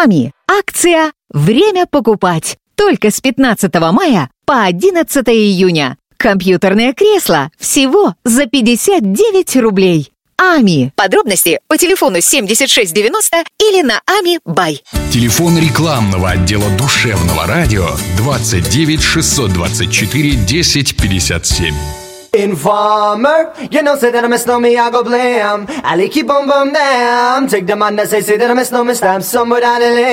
АМИ. Акция «Время покупать». Только с 15 мая по 11 июня. Компьютерное кресло всего за 59 рублей. АМИ. Подробности по телефону 7690 или на АМИ Бай. Телефон рекламного отдела душевного радио 29 624 10 57. Informer, you know, say that I miss no me, I go blame. I keep on them. Take the man that say that I miss no me, stab somebody down the lane.